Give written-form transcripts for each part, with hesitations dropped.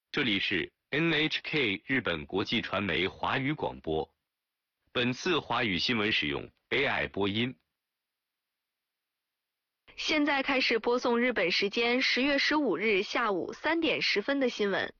这里是 NHK 日本国际传媒华语广播。本次华语新闻使用 AI 播音。 现在开始播送日本时间10月15日下午3点10分的新闻。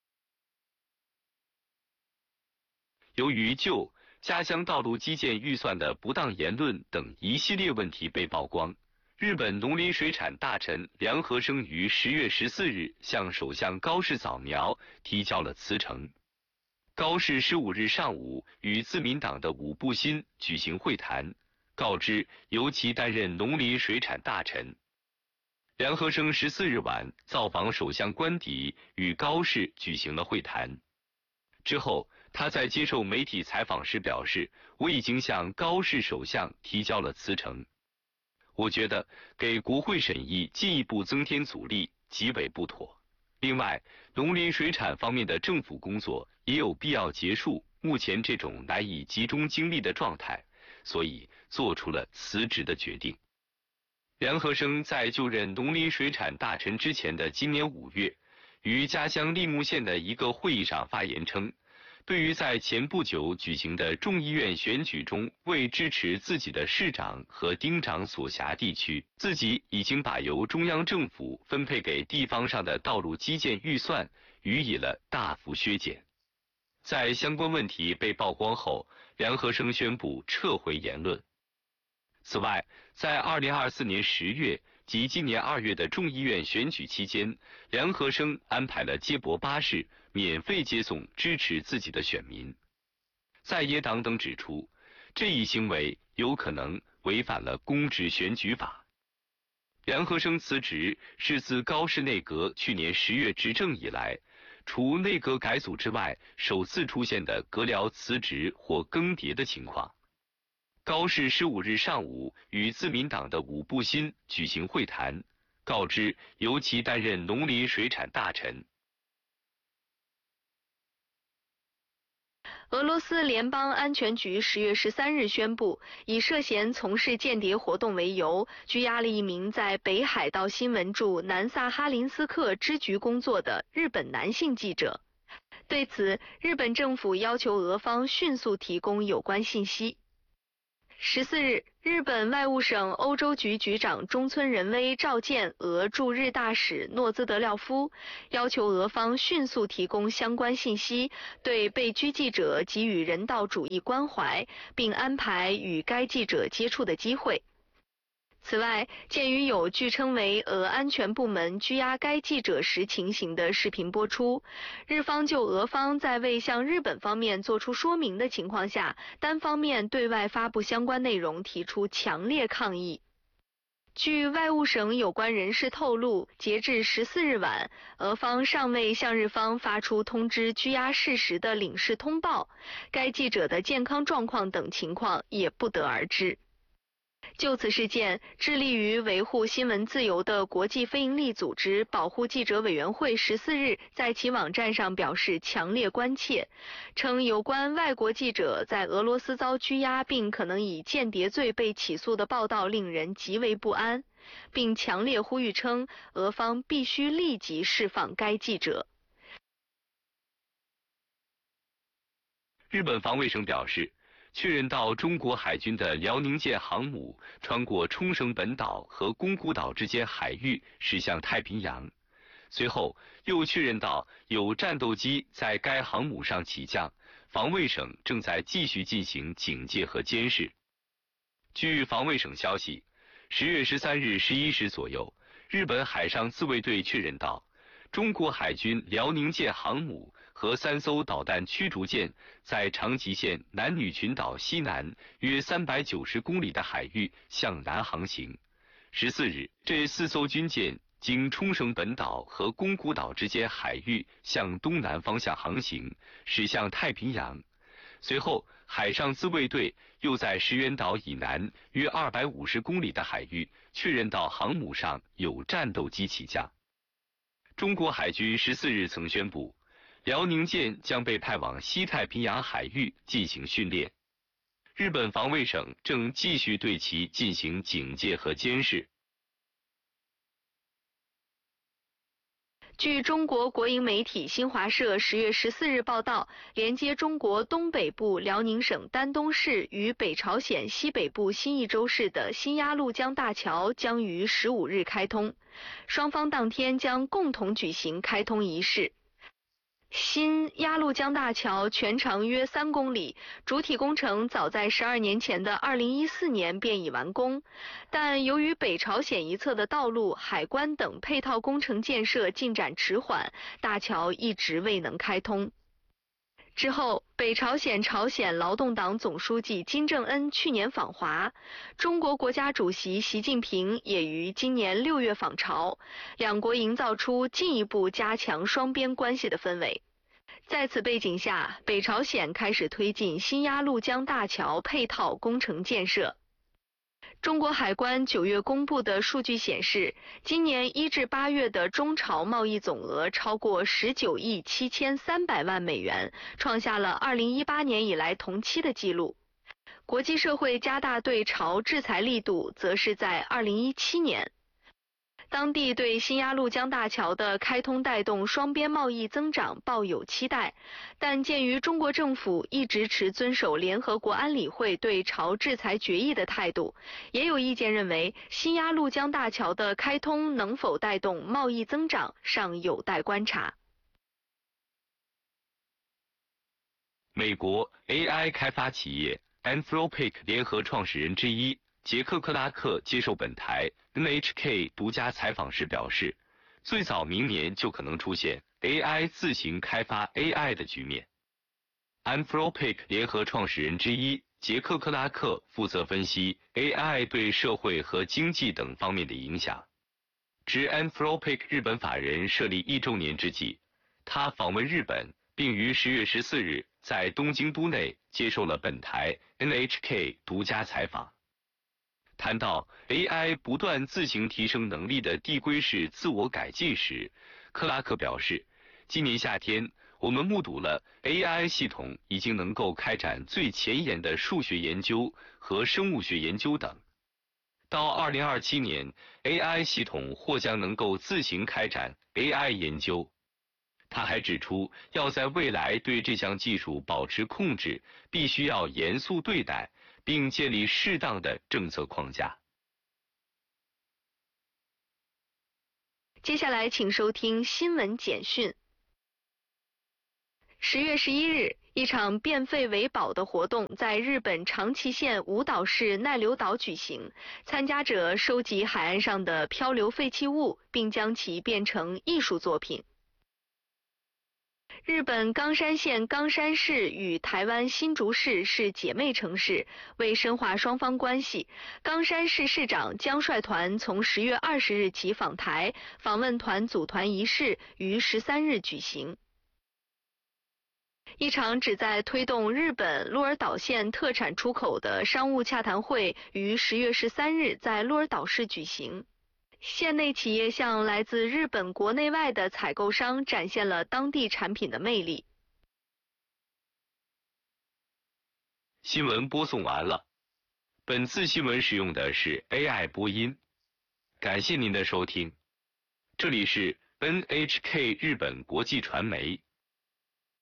由于就家乡道路基建预算的不当言论等一系列问题被曝光，日本农林水产大臣梁和生于10月14日向首相高市早苗提交了辞呈。高市15日上午与自民党的武部新举行会谈，告知由其担任农林水产大臣。梁和生14日晚造访首相官邸，与高市举行了会谈。之后，他在接受媒体采访时表示，我已经向高市首相提交了辞呈。我觉得给国会审议进一步增添阻力极为不妥。另外，农林水产方面的政府工作也有必要结束目前这种难以集中精力的状态，所以做出了辞职的决定。梁和生在就任农林水产大臣之前的今年5月，于家乡立木县的一个会议上发言称，对于在前不久举行的众议院选举中为支持自己的市长和町长所辖地区，自己已经把由中央政府分配给地方上的道路基建预算予以了大幅削减。在相关问题被曝光后，梁和生宣布撤回言论。此外，在2024年10月及今年2月的众议院选举期间，梁和生安排了接驳巴士免费接送支持自己的选民。在野党等指出，这一行为有可能违反了公职选举法。梁和生辞职是自高市内阁去年10月执政以来，除内阁改组之外，首次出现的阁僚辞职或更迭的情况。高市15日上午与自民党的武部新举行会谈，告知由其担任农林水产大臣。 俄罗斯联邦安全局10月13日宣布，以涉嫌从事间谍活动为由，拘押了一名在北海道新闻驻南萨哈林斯克支局工作的日本男性记者。对此，日本政府要求俄方迅速提供有关信息。14日，日本外务省欧洲局局长中村仁威召见俄驻日大使诺兹德廖夫，要求俄方迅速提供相关信息，对被拘记者给予人道主义关怀，并安排与该记者接触的机会。此外，鉴于有据称为俄安全部门拘押该记者时情形的视频播出，日方就俄方在未向日本方面作出说明的情况下，单方面对外发布相关内容提出强烈抗议。据外务省有关人士透露，截至14日晚，俄方尚未向日方发出通知拘押事实的领事通报，该记者的健康状况等情况也不得而知。就此事件，致力于维护新闻自由的国际非营利组织保护记者委员会14日在其网站上表示强烈关切，称有关外国记者在俄罗斯遭拘押并可能以间谍罪被起诉的报道令人极为不安，并强烈呼吁称俄方必须立即释放该记者。 日本防卫省表示，确认到中国海军的辽宁舰航母穿过冲绳本岛和宫古岛之间海域驶向太平洋，随后又确认到有战斗机在该航母上起降，防卫省正在继续进行警戒和监视。据防卫省消息，10月13日11时左右，日本海上自卫队确认到中国海军辽宁舰航母和3艘导弹驱逐舰在长崎县男女群岛西南约390公里的海域向南航行。14日，这4艘军舰经冲绳本岛和宫古岛之间海域向东南方向航行，驶向太平洋。随后，海上自卫队又在石垣岛以南约250公里的海域确认到航母上有战斗机起降。中国海军14日曾宣布，辽宁舰将被派往西太平洋海域进行训练。日本防卫省正继续对其进行警戒和监视。 据中国国营媒体新华社10月14日报道，连接中国东北部辽宁省丹东市与北朝鲜西北部新义州市的新鸭绿江大桥将于15日开通，双方当天将共同举行开通仪式。新鸭绿江大桥全长约3公里，主体工程早在12年前的2014年便已完工，但由于北朝鲜一侧的道路、海关等配套工程建设进展迟缓，大桥一直未能开通。之后，北朝鲜朝鲜劳动党总书记金正恩去年访华，中国国家主席习近平也于今年6月访朝，两国营造出进一步加强双边关系的氛围。在此背景下，北朝鲜开始推进新鸭绿江大桥配套工程建设。中国海关9月公布的数据显示，今年1至8月的中朝贸易总额超过19亿7300万美元，创下了2018年以来同期的纪录。国际社会加大对朝制裁力度，则是在2017年。当地对新鸭绿江大桥的开通带动双边贸易增长抱有期待，但鉴于中国政府一直持遵守联合国安理会对朝制裁决议的态度，也有意见认为新鸭绿江大桥的开通能否带动贸易增长尚有待观察。 美国 AI 开发企业 Anthropic 联合创始人之一杰克·克拉克接受本台 NHK 独家采访时表示，最早明年就可能出现 AI 自行开发 AI 的局面。Anthropic 联合创始人之一杰克·克拉克负责分析 AI 对社会和经济等方面的影响。值 Anthropic 日本法人设立1周年之际，他访问日本，并于10月14日在东京都内接受了本台 NHK 独家采访。谈到 AI 不断自行提升能力的递归式自我改进时，克拉克表示，今年夏天我们目睹了 AI 系统已经能够开展最前沿的数学研究和生物学研究等。到2027年 ，AI 系统或将能够自行开展 AI 研究。他还指出，要在未来对这项技术保持控制，必须要严肃对待，并建立适当的政策框架。 接下来请收听新闻简讯。10月11日，一场变废为宝的活动在日本长崎县五岛市奈流岛举行，参加者收集海岸上的漂流废弃物，并将其变成艺术作品。日本冈山县冈山市与台湾新竹市是姐妹城市，为深化双方关系，冈山市市长江率团从10月20日起访台，访问团组团仪式于13日举行。一场旨在推动日本鹿儿岛县特产出口的商务洽谈会于10月13日在鹿儿岛市举行。县内企业向来自日本国内外的采购商展现了当地产品的魅力。 新闻播送完了，本次新闻使用的是 AI 播音，感谢您的收听。这里是 NHK 日本国际传媒。